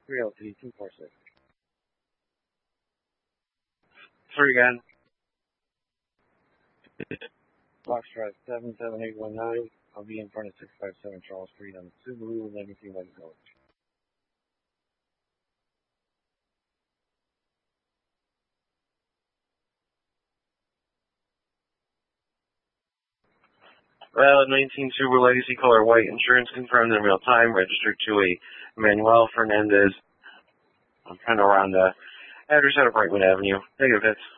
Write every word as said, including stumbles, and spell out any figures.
three L T two four six. Three again. Foxtrot seven seven eight one nine. I'll be in front of six five seven Charles Street on Subaru Legacy White Gold. Valid nineteen Subaru Legacy color white. Insurance confirmed in real time. Registered to a Manuel Fernandez on Panorama. Address out of Brightwood Avenue. Negative hits.